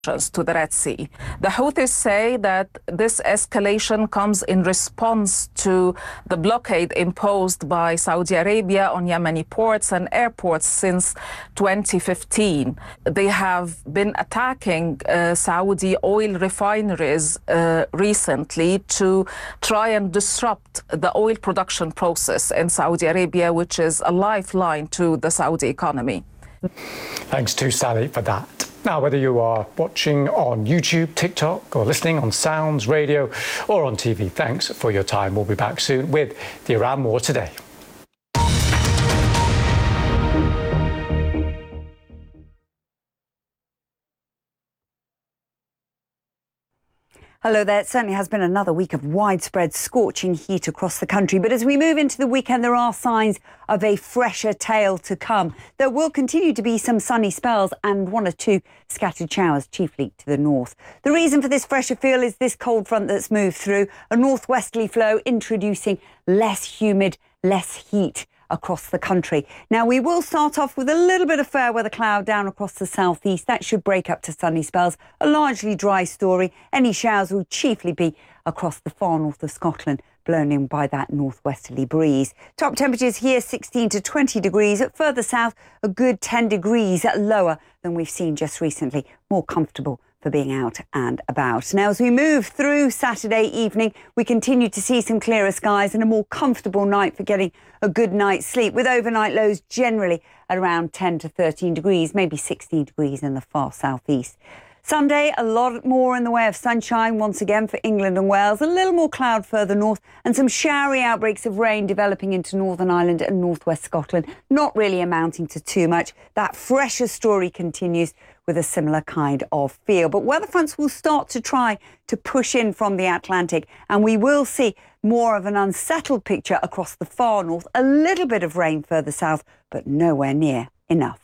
to the Red Sea. The Houthis say that this escalation comes in response to the blockade imposed by Saudi Arabia on Yemeni ports and airports since 2015. They have been attacking Saudi oil refineries recently to try and disrupt the oil production process in Saudi Arabia, which is a lifeline to the Saudi economy. Thanks to Sally for that. Now, whether you are watching on YouTube, TikTok, or listening on Sounds, radio, or on TV, thanks for your time. We'll be back soon with the Iran War Today. Hello there. It certainly has been another week of widespread scorching heat across the country. But as we move into the weekend, there are signs of a fresher tale to come. There will continue to be some sunny spells and one or two scattered showers, chiefly to the north. The reason for this fresher feel is this cold front that's moved through, a northwesterly flow introducing less humid, less heat across the country. Now, we will start off with a little bit of fair weather cloud down across the southeast. That should break up to sunny spells, a largely dry story. Any showers will chiefly be across the far north of Scotland, blown in by that northwesterly breeze. Top temperatures here 16 to 20 degrees. At further south, a good 10 degrees lower than we've seen just recently. More comfortable for being out and about. Now, as we move through Saturday evening, we continue to see some clearer skies and a more comfortable night for getting a good night's sleep, with overnight lows generally at around 10 to 13 degrees, maybe 16 degrees in the far southeast. Sunday, a lot more in the way of sunshine once again for England and Wales, a little more cloud further north and some showery outbreaks of rain developing into Northern Ireland and northwest Scotland, not really amounting to too much. That fresher story continues with a similar kind of feel. But weather fronts will start to try to push in from the Atlantic, and we will see more of an unsettled picture across the far north, a little bit of rain further south, but nowhere near enough.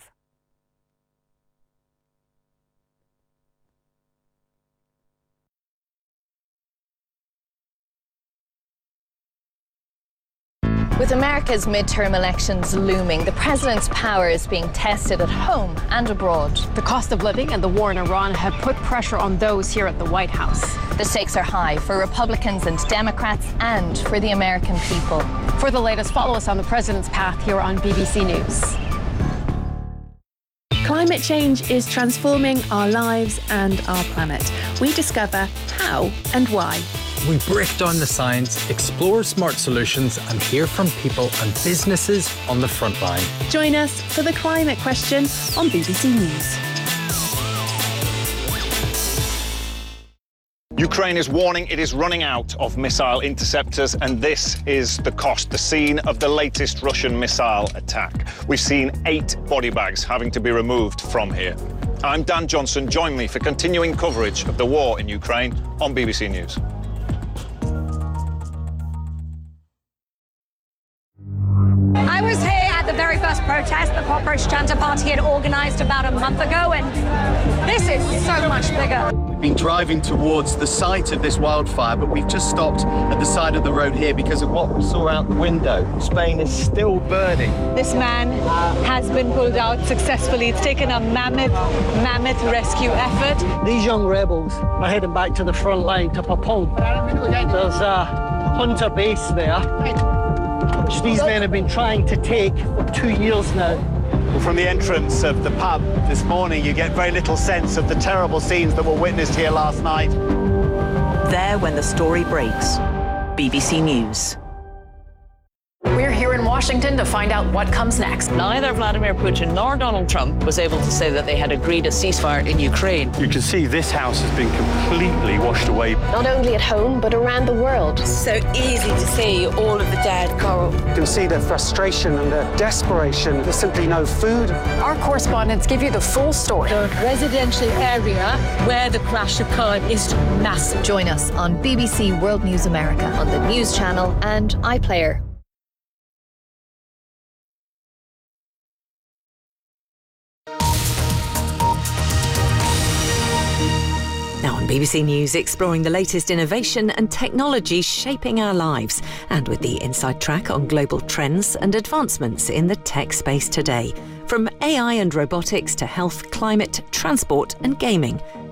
With America's midterm elections looming, the president's power is being tested at home and abroad. The cost of living and the war in Iran have put pressure on those here at the White House. The stakes are high for Republicans and Democrats and for the American people. For the latest, follow us on the president's path here on BBC News. Climate change is transforming our lives and our planet. We discover how and why. We break down the science, explore smart solutions, and hear from people and businesses on the front line. Join us for The Climate Question on BBC News. Ukraine is warning it is running out of missile interceptors, and this is the cost, the scene of the latest Russian missile attack. We've seen 8 body bags having to be removed from here. I'm Dan Johnson. Join me for continuing coverage of the war in Ukraine on BBC News. I was here at the very first protest the Cockroach Junta Party had organised about a month ago, and this is so much bigger. We've been driving towards the site of this wildfire, but we've just stopped at the side of the road here because of what we saw out the window. Spain is still burning. This man has been pulled out successfully. It's taken a mammoth rescue effort. These young rebels are heading back to the front line to Papon. There's a Hunter base there, which these men have been trying to take for 2 years now. Well, from the entrance of the pub this morning, you get very little sense of the terrible scenes that were witnessed here last night. There when the story breaks. BBC News. We're here in Washington to find out what comes next. Neither Vladimir Putin nor Donald Trump was able to say that they had agreed a ceasefire in Ukraine. You can see this house has been completely washed away. Not only at home, but around the world. So easy to see all of the dead coral. You can see the frustration and the desperation. There's simply no food. Our correspondents give you the full story. The residential area where the crash occurred is massive. Join us on BBC World News America on the News Channel and iPlayer. Now on BBC News, exploring the latest innovation and technology shaping our lives, and with the inside track on global trends and advancements in the tech space today. From AI and robotics to health, climate, transport and gaming,